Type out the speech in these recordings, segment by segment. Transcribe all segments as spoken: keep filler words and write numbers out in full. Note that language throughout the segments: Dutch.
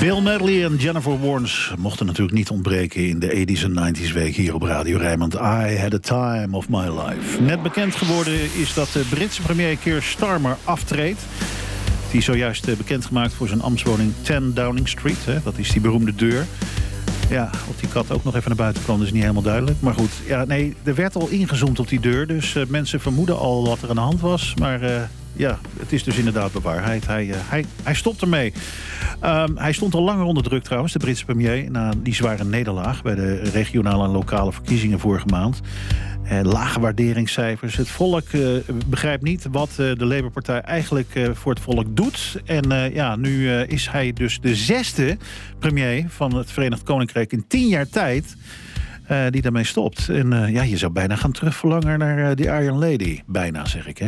Bill Medley en Jennifer Warnes mochten natuurlijk niet ontbreken in de tachtiger en negentiger week hier op Radio Rijnmond. I had a time of my life. Net bekend geworden is dat de Britse premier Keir Starmer aftreedt. Die is zojuist bekendgemaakt voor zijn ambtswoning tien Downing Street. Hè? Dat is die beroemde deur. Ja, of die kat ook nog even naar buiten kwam, dat is niet helemaal duidelijk. Maar goed, ja, nee, er werd al ingezoomd op die deur. Dus uh, mensen vermoeden al wat er aan de hand was. Maar uh, ja, het is dus inderdaad bewaarheid. Hij, uh, hij, hij stopt ermee. Um, hij stond al langer onder druk trouwens, de Britse premier, na die zware nederlaag bij de regionale en lokale verkiezingen vorige maand. Uh, lage waarderingscijfers. Het volk uh, begrijpt niet wat uh, de Labour-partij eigenlijk uh, voor het volk doet. En uh, ja, nu uh, is hij dus de zesde premier van het Verenigd Koninkrijk in tien jaar tijd uh, die daarmee stopt. En uh, ja, je zou bijna gaan terugverlangen naar uh, die Iron Lady. Bijna, zeg ik, hè.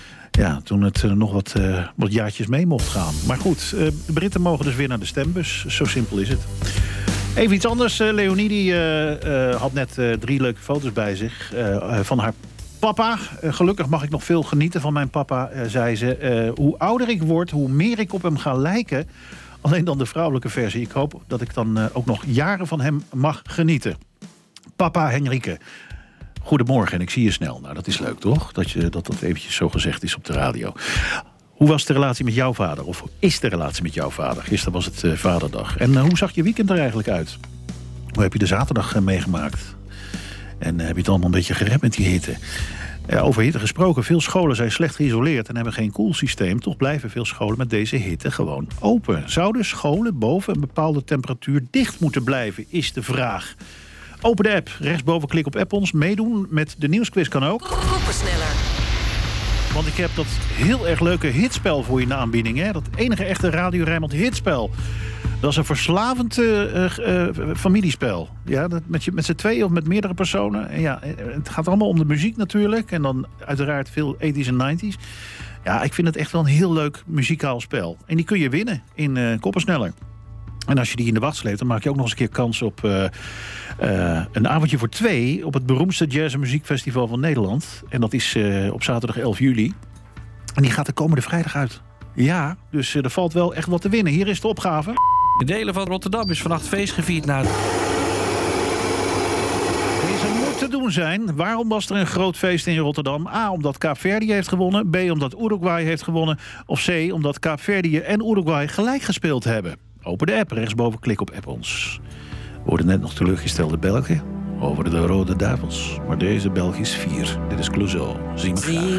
Ja, toen het uh, nog wat, uh, wat jaartjes mee mocht gaan. Maar goed, uh, de Britten mogen dus weer naar de stembus. Zo simpel is het. Even iets anders. Uh, Leonie die, uh, uh, had net uh, drie leuke foto's bij zich uh, uh, van haar papa. Uh, gelukkig mag ik nog veel genieten van mijn papa, uh, zei ze. Uh, hoe ouder ik word, hoe meer ik op hem ga lijken. Alleen dan de vrouwelijke versie. Ik hoop dat ik dan uh, ook nog jaren van hem mag genieten. Papa Henrike. Goedemorgen en ik zie je snel. Nou, dat is leuk, toch? Dat je, dat, dat eventjes zo gezegd is op de radio. Hoe was de relatie met jouw vader? Of is de relatie met jouw vader? Gisteren was het uh, vaderdag. En uh, hoe zag je weekend er eigenlijk uit? Hoe heb je de zaterdag uh, meegemaakt? En uh, heb je het allemaal een beetje gered met die hitte? Uh, over hitte gesproken, veel scholen zijn slecht geïsoleerd en hebben geen koelsysteem. Toch blijven veel scholen met deze hitte gewoon open. Zouden scholen boven een bepaalde temperatuur dicht moeten blijven, is de vraag. Open de app, rechtsboven klik op app ons. Meedoen met de nieuwsquiz kan ook. Koppersneller. Want ik heb dat heel erg leuke hitspel voor je in de aanbieding. Hè? Dat enige echte Radio Rijnmond hitspel. Dat is een verslavend uh, uh, familiespel. Ja, dat met je, met z'n tweeën of met meerdere personen. En ja, het gaat allemaal om de muziek natuurlijk. En dan uiteraard veel tachtigers en negentiger. Ja, ik vind het echt wel een heel leuk muzikaal spel. En die kun je winnen in uh, Koppersneller. En als je die in de wacht sleept, dan maak je ook nog eens een keer kans op uh, uh, een avondje voor twee op het beroemdste jazz- en muziekfestival van Nederland. En dat is uh, op zaterdag elf juli. En die gaat de komende vrijdag uit. Ja, dus uh, er valt wel echt wat te winnen. Hier is de opgave. In delen van Rotterdam is vannacht feest gevierd naar... Deze moet te doen zijn. Waarom was er een groot feest in Rotterdam? A, omdat Kaapverdië heeft gewonnen. B, omdat Uruguay heeft gewonnen. Of C, omdat Kaapverdië en Uruguay gelijk gespeeld hebben. Open de app, rechtsboven klik op app ons. We worden net nog teleurgestelde Belgen over de Rode Duivels. Maar deze Belg is vier. Dit is Clouseau. Zien we graag.